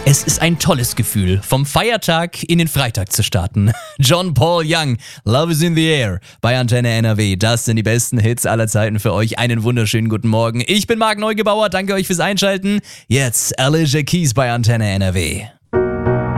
Es ist ein tolles Gefühl, vom Feiertag in den Freitag zu starten. John Paul Young, Love is in the Air bei Antenne NRW. Das sind die besten Hits aller Zeiten für euch. Einen wunderschönen guten Morgen. Ich bin Marc Neugebauer, danke euch fürs Einschalten. Jetzt Alicia Keys bei Antenne NRW.